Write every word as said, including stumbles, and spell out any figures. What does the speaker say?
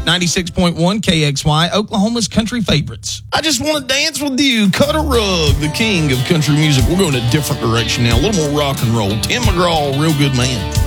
ninety-six point one K X Y, Oklahoma's country favorites. I just want to dance with you. Cut a Rug, the king of country music. We're going a different direction now, a little more rock and roll. Tim McGraw, real good man.